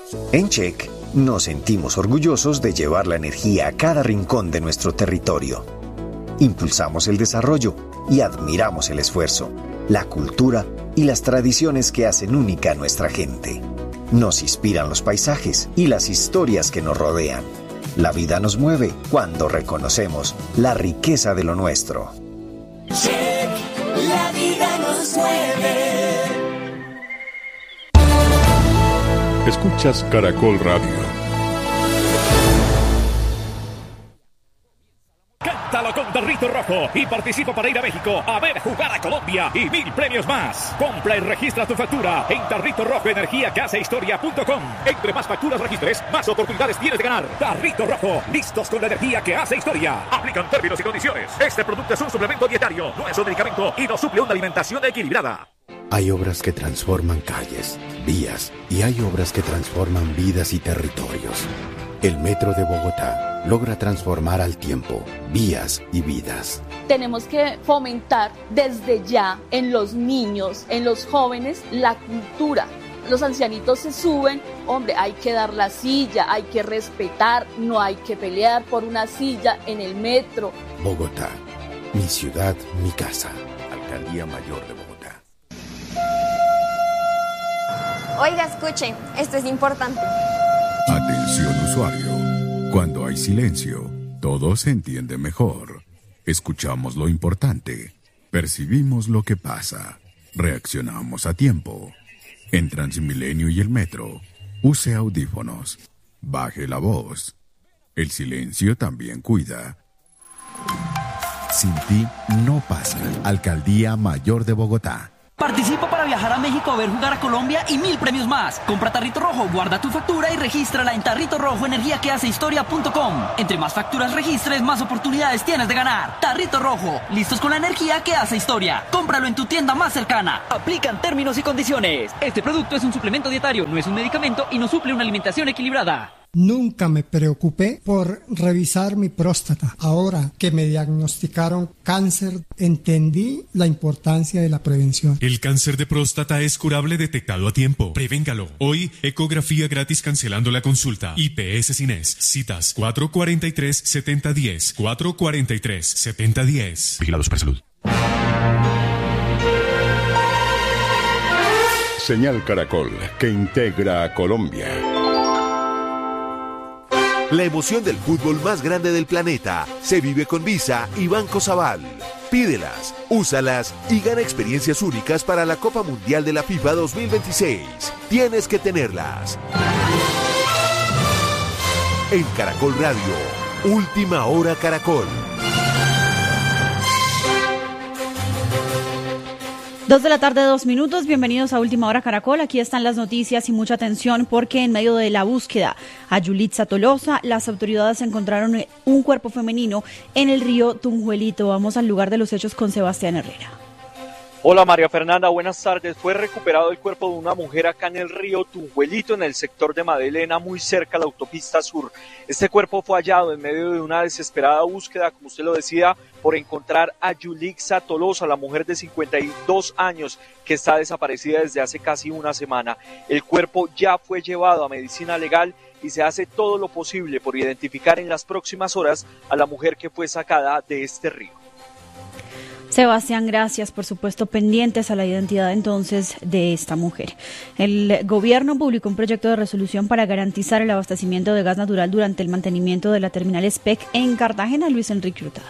En Check, nos sentimos orgullosos de llevar la energía a cada rincón de nuestro territorio. Impulsamos el desarrollo y admiramos el esfuerzo, la cultura y las tradiciones que hacen única a nuestra gente. Nos inspiran los paisajes y las historias que nos rodean. La vida nos mueve cuando reconocemos la riqueza de lo nuestro. Check, la vida nos mueve. Escuchas Caracol Radio. Cántalo con Tarrito Rojo y participa para ir a México a ver jugar a Colombia y 1000 premios más. Compra y registra tu factura en Tarrito Rojo Energía que hace historia.com. Entre más facturas registres, más oportunidades tienes de ganar. Tarrito Rojo, listos con la energía que hace historia. Aplican términos y condiciones. Este producto es un suplemento dietario, no es un medicamento y no suple una alimentación equilibrada. Hay obras que transforman calles, vías y hay obras que transforman vidas y territorios. El Metro de Bogotá logra transformar al tiempo, vías y vidas. Tenemos que fomentar desde ya en los niños, en los jóvenes, la cultura. Los ancianitos se suben, hombre, hay que dar la silla, hay que respetar, no hay que pelear por una silla en el metro. Bogotá, mi ciudad, mi casa. Alcaldía Mayor de Bogotá. Oiga, escuche, esto es importante. Atención usuario. Cuando hay silencio, todo se entiende mejor. Escuchamos lo importante. Percibimos lo que pasa. Reaccionamos a tiempo. En Transmilenio y el Metro, use audífonos. Baje la voz. El silencio también cuida. Sin ti no pasa. Alcaldía Mayor de Bogotá. Participa para viajar a México a ver jugar a Colombia y 1000 premios más. Compra Tarrito Rojo, guarda tu factura y regístrala en Tarrito Rojo Energía que hace historia.com. Entre más facturas registres, más oportunidades tienes de ganar. Tarrito Rojo, listos con la energía que hace historia. Cómpralo en tu tienda más cercana. Aplican términos y condiciones. Este producto es un suplemento dietario, no es un medicamento y no suple una alimentación equilibrada. Nunca me preocupé por revisar mi próstata. Ahora que me diagnosticaron cáncer, entendí la importancia de la prevención. El cáncer de próstata es curable detectado a tiempo. Prevéngalo. Hoy, ecografía gratis cancelando la consulta. IPS Cines. Citas 443-7010. 443-7010. Vigilados para salud. Señal Caracol, que integra a Colombia. La emoción del fútbol más grande del planeta se vive con Visa y Banco Sabal. Pídelas, úsalas y gana experiencias únicas para la Copa Mundial de la FIFA 2026. Tienes que tenerlas. En Caracol Radio, Última Hora Caracol. 2 de la tarde, 2 minutos. Bienvenidos a Última Hora Caracol. Aquí están las noticias y mucha atención porque en medio de la búsqueda a Yulitza Tolosa, las autoridades encontraron un cuerpo femenino en el río Tunjuelito. Vamos al lugar de los hechos con Sebastián Herrera. Hola María Fernanda, buenas tardes. Fue recuperado el cuerpo de una mujer acá en el río Tunjuelito, en el sector de Madelena, muy cerca a la autopista sur. Este cuerpo fue hallado en medio de una desesperada búsqueda, como usted lo decía, por encontrar a Yulitza Tolosa, la mujer de 52 años que está desaparecida desde hace casi una semana. El cuerpo ya fue llevado a medicina legal y se hace todo lo posible por identificar en las próximas horas a la mujer que fue sacada de este río. Sebastián, gracias. Por supuesto, pendientes a la identidad entonces de esta mujer. El gobierno publicó un proyecto de resolución para garantizar el abastecimiento de gas natural durante el mantenimiento de la terminal SPEC en Cartagena. Luis Enrique Hurtado.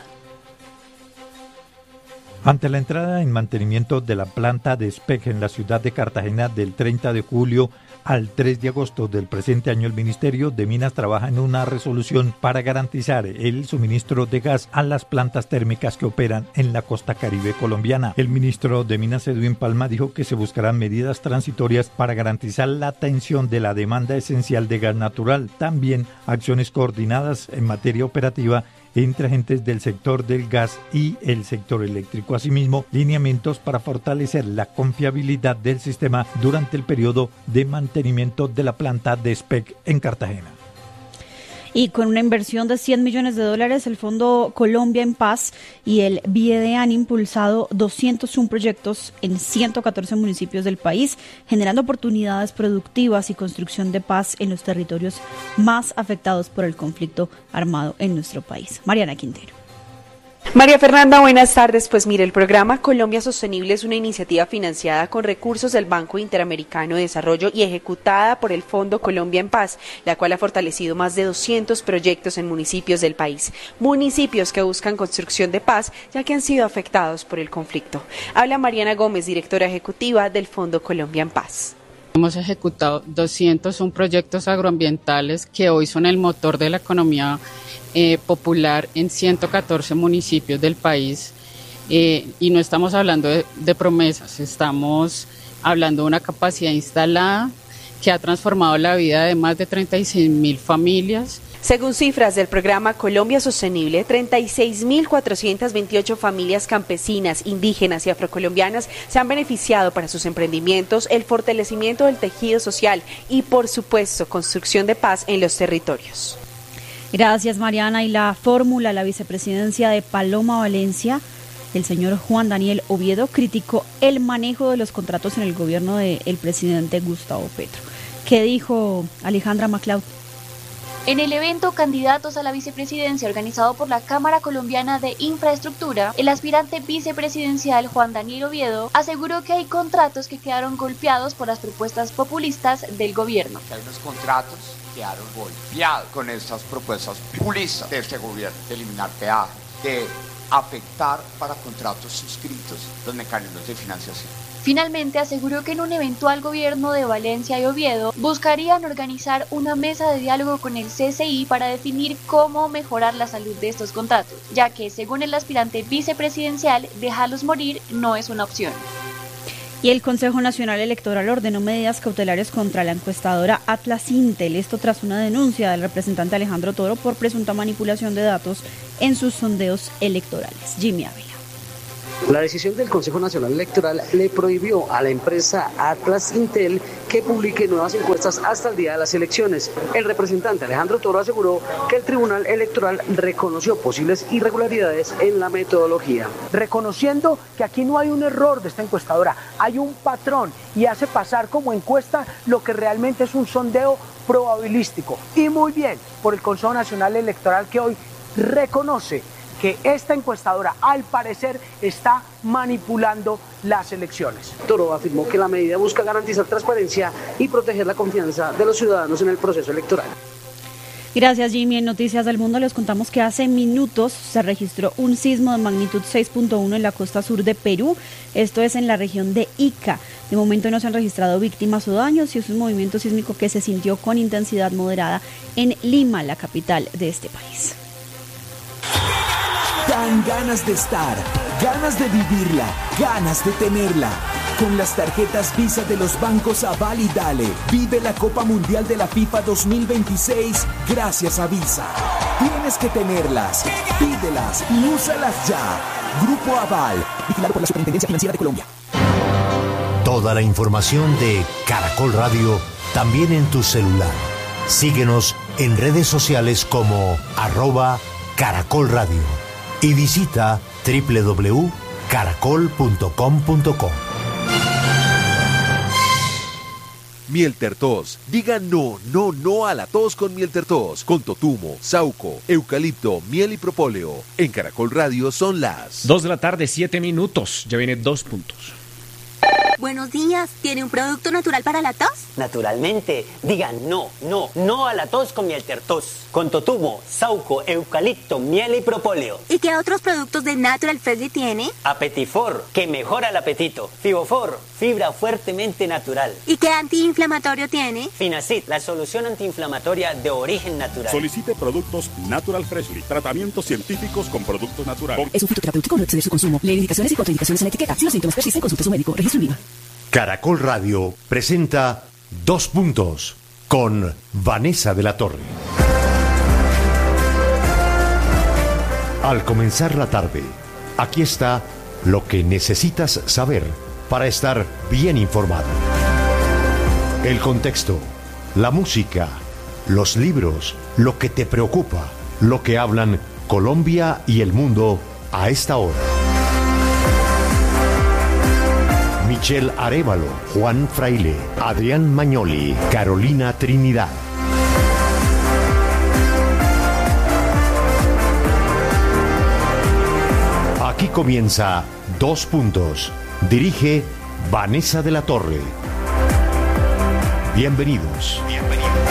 Ante la entrada en mantenimiento de la planta de SPEC en la ciudad de Cartagena del 30 de julio al 3 de agosto del presente año, el Ministerio de Minas trabaja en una resolución para garantizar el suministro de gas a las plantas térmicas que operan en la costa caribe colombiana. El ministro de Minas, Edwin Palma, dijo que se buscarán medidas transitorias para garantizar la atención de la demanda esencial de gas natural. También acciones coordinadas en materia operativa entre agentes del sector del gas y el sector eléctrico. Asimismo, lineamientos para fortalecer la confiabilidad del sistema durante el periodo de mantenimiento de la planta de SPEC en Cartagena. Y con una inversión de $100 millones, el Fondo Colombia en Paz y el BID han impulsado 201 proyectos en 114 municipios del país, generando oportunidades productivas y construcción de paz en los territorios más afectados por el conflicto armado en nuestro país. Mariana Quintero. María Fernanda, buenas tardes. Pues mire, el programa Colombia Sostenible es una iniciativa financiada con recursos del Banco Interamericano de Desarrollo y ejecutada por el Fondo Colombia en Paz, la cual ha fortalecido más de 200 proyectos en municipios del país. Municipios que buscan construcción de paz, ya que han sido afectados por el conflicto. Habla Mariana Gómez, directora ejecutiva del Fondo Colombia en Paz. Hemos ejecutado 201 proyectos agroambientales que hoy son el motor de la economía popular en 114 municipios del país, y no estamos hablando de promesas, estamos hablando de una capacidad instalada que ha transformado la vida de más de 36.000 familias. Según cifras del programa Colombia Sostenible, 36.428 familias campesinas, indígenas y afrocolombianas se han beneficiado para sus emprendimientos, el fortalecimiento del tejido social y, por supuesto, construcción de paz en los territorios. Gracias, Mariana. Y la fórmula, la vicepresidencia de Paloma Valencia, el señor Juan Daniel Oviedo, criticó el manejo de los contratos en el gobierno del presidente Gustavo Petro. ¿Qué dijo Alejandra MacLeod? En el evento Candidatos a la Vicepresidencia organizado por la Cámara Colombiana de Infraestructura, el aspirante vicepresidencial Juan Daniel Oviedo aseguró que hay contratos que quedaron golpeados por las propuestas populistas del gobierno. Hay unos contratos que quedaron golpeados con estas propuestas populistas de este gobierno, de eliminar peajes, de afectar para contratos suscritos los mecanismos de financiación. Finalmente aseguró que en un eventual gobierno de Valencia y Oviedo buscarían organizar una mesa de diálogo con el CCI para definir cómo mejorar la salud de estos contratos, ya que según el aspirante vicepresidencial, dejarlos morir no es una opción. Y el Consejo Nacional Electoral ordenó medidas cautelares contra la encuestadora Atlas Intel, esto tras una denuncia del representante Alejandro Toro por presunta manipulación de datos en sus sondeos electorales. Jimmy Ávila. La decisión del Consejo Nacional Electoral le prohibió a la empresa Atlas Intel que publique nuevas encuestas hasta el día de las elecciones. El representante Alejandro Toro aseguró que el Tribunal Electoral reconoció posibles irregularidades en la metodología. Reconociendo que aquí no hay un error de esta encuestadora, hay un patrón y hace pasar como encuesta lo que realmente es un sondeo probabilístico. Y muy bien por el Consejo Nacional Electoral, que hoy reconoce que esta encuestadora al parecer está manipulando las elecciones. Toro afirmó que la medida busca garantizar transparencia y proteger la confianza de los ciudadanos en el proceso electoral. Gracias, Jimmy. En Noticias del Mundo les contamos que hace minutos se registró un sismo de magnitud 6.1 en la costa sur de Perú. Esto es en la región de Ica. De momento no se han registrado víctimas o daños y es un movimiento sísmico que se sintió con intensidad moderada en Lima, la capital de este país. Dan ganas de estar, ganas de vivirla, ganas de tenerla. Con las tarjetas Visa de los bancos Aval y Dale, vive la Copa Mundial de la FIFA 2026 gracias a Visa. Tienes que tenerlas, pídelas y úsalas ya. Grupo Aval, vigilado por la Superintendencia Financiera de Colombia. Toda la información de Caracol Radio también en tu celular. Síguenos en redes sociales como @Caracol Radio. Y visita www.caracol.com.co. Miel Tertos. Diga no a la tos con Miel Tertos. Con totumo, sauco, eucalipto, miel y propóleo. En Caracol Radio son las 2:07 p.m. Ya viene 2 puntos. Buenos días, ¿tiene un producto natural para la tos? Naturalmente, digan no a la tos con Miel Tertos. Con totumo, sauco, eucalipto, miel y propóleo. ¿Y qué otros productos de Natural Freshly tiene? Apetifor, que mejora el apetito. Fibofor, fibra fuertemente natural. ¿Y qué antiinflamatorio tiene? Finacid, la solución antiinflamatoria de origen natural. Solicite productos Natural Freshly, tratamientos científicos con productos naturales. Es un fitoterapéutico, no exceder su consumo. Lee indicaciones y contraindicaciones en la etiqueta. Si los síntomas persisten, consulte a su médico. Registro IVA. Caracol Radio presenta 2 puntos con Vanessa de la Torre. Al comenzar la tarde, aquí está lo que necesitas saber para estar bien informado. El contexto, la música, los libros, lo que te preocupa, lo que hablan Colombia y el mundo a esta hora. Michelle Arévalo, Juan Fraile, Adrián Magnoli, Carolina Trinidad. Aquí comienza 2 Puntos. Dirige Vanessa de la Torre. Bienvenidos.